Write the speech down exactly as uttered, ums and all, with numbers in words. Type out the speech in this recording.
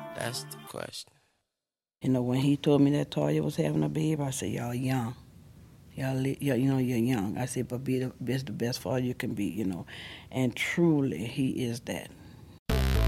That's the question. You know, when he told me that Toya was having a baby, I said, y'all young. Y'all, li- y'all, you know, you're young. I said, but be the best, the best father you can be, you know. And truly, he is that.